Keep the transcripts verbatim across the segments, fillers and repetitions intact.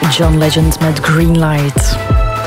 John Legend met Greenlight.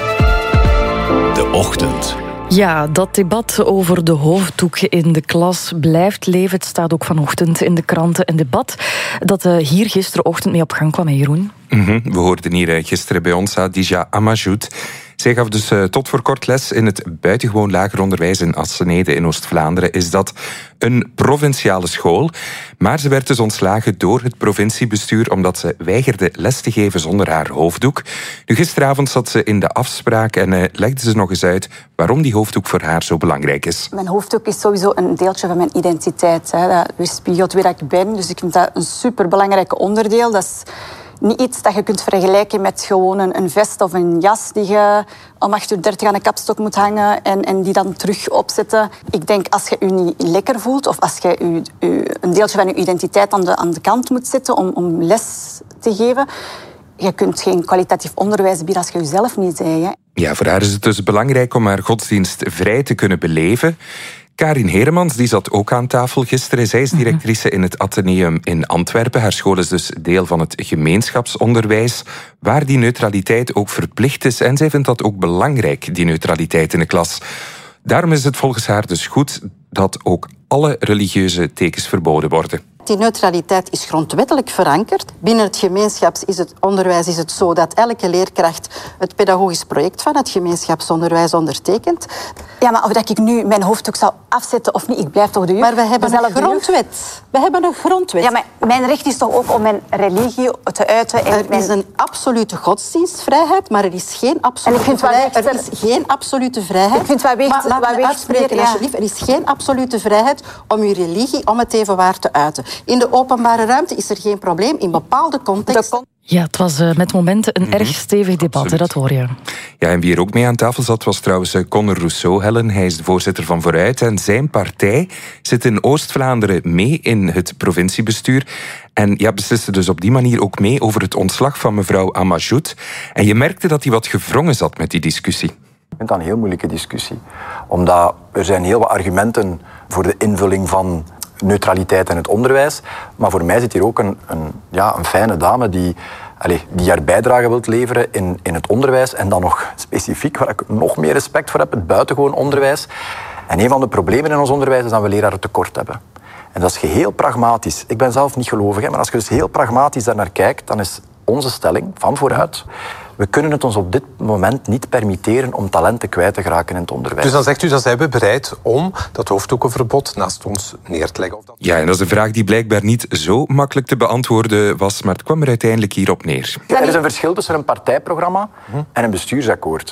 De ochtend. Ja, dat debat over de hoofddoek in de klas blijft leven. Het staat ook vanochtend in de kranten. Een debat dat uh, hier gisterenochtend mee op gang kwam, hè, Jeroen? Mm-hmm. We hoorden hier uh, gisteren bij ons Hadija Amajoud. Zij gaf dus uh, tot voor kort les in het buitengewoon lager onderwijs in Assenede in Oost-Vlaanderen. Is dat een provinciale school? Maar ze werd dus ontslagen door het provinciebestuur omdat ze weigerde les te geven zonder haar hoofddoek. Nu, gisteravond zat ze in de afspraak en uh, legde ze nog eens uit waarom die hoofddoek voor haar zo belangrijk is. Mijn hoofddoek is sowieso een deeltje van mijn identiteit. Hè. Dat weerspiegelt wie dat ik ben. Dus ik vind dat een superbelangrijk onderdeel. Dat is niet iets dat je kunt vergelijken met gewoon een, een vest of een jas die je om acht uur dertig aan de kapstok moet hangen en, en die dan terug opzetten. Ik denk, als je je niet lekker voelt of als je, je, je een deeltje van je identiteit aan de, aan de kant moet zetten om, om les te geven, je kunt geen kwalitatief onderwijs bieden als je jezelf niet bent. Hè. Ja, voor haar is het dus belangrijk om haar godsdienst vrij te kunnen beleven. Karin Heremans die zat ook aan tafel gisteren. Zij is directrice in het Atheneum in Antwerpen. Haar school is dus deel van het gemeenschapsonderwijs, waar die neutraliteit ook verplicht is. En zij vindt dat ook belangrijk, die neutraliteit in de klas. Daarom is het volgens haar dus goed dat ook alle religieuze tekens verboden worden. Die neutraliteit is grondwettelijk verankerd. Binnen het gemeenschapsonderwijs is het zo dat elke leerkracht het pedagogisch project van het gemeenschapsonderwijs ondertekent. Ja, maar of dat ik nu mijn hoofddoek zou afzetten of niet, ik blijf toch de juf. Maar we hebben een grondwet. We hebben een grondwet. Ja, maar mijn recht is toch ook om mijn religie te uiten. En er mijn... is een absolute godsdienstvrijheid, maar er is geen absolute vrijheid. Er is geen absolute vrijheid. Ik vind wat weegt, maar laat wat me weegt uitspreken, meer, ja. alsjeblieft. Er is geen absolute vrijheid om uw religie om het even waar te uiten. In de openbare ruimte is er geen probleem. In bepaalde contexten. Ja, het was uh, met momenten een mm-hmm. erg stevig debat, hè, dat hoor je. Ja, en wie er ook mee aan tafel zat was trouwens Conor Rousseau, Helen. Hij is de voorzitter van Vooruit en zijn partij zit in Oost-Vlaanderen mee in het provinciebestuur. En ja, besliste dus op die manier ook mee over het ontslag van mevrouw Amajoud. En je merkte dat hij wat gewrongen zat met die discussie. Ik vind dat een heel moeilijke discussie. Omdat er zijn heel wat argumenten voor de invulling van neutraliteit in het onderwijs. Maar voor mij zit hier ook een, een, ja, een fijne dame die, allez, die haar bijdrage wilt leveren in, in het onderwijs. En dan nog specifiek, waar ik nog meer respect voor heb, het buitengewoon onderwijs. En een van de problemen in ons onderwijs is dat we leraren tekort hebben. En dat is geheel pragmatisch. Ik ben zelf niet gelovig, hè, maar als je dus heel pragmatisch daar naar kijkt, dan is onze stelling van Vooruit: we kunnen het ons op dit moment niet permitteren om talenten kwijt te geraken in het onderwijs. Dus dan zegt u, dan zijn we bereid om dat hoofddoekenverbod naast ons neer te leggen? Of dat... Ja, en dat is een vraag die blijkbaar niet zo makkelijk te beantwoorden was, maar het kwam er uiteindelijk hierop neer. Er is een verschil tussen een partijprogramma en een bestuursakkoord.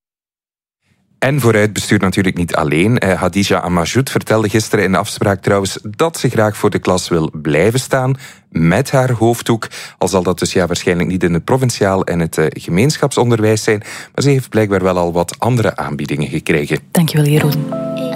En Vooruit bestuurt natuurlijk niet alleen. Eh, Hadija Amajoud vertelde gisteren in de afspraak trouwens dat ze graag voor de klas wil blijven staan met haar hoofddoek. Al zal dat dus ja, waarschijnlijk niet in het provinciaal en het uh, gemeenschapsonderwijs zijn. Maar ze heeft blijkbaar wel al wat andere aanbiedingen gekregen. Dankjewel, Jeroen.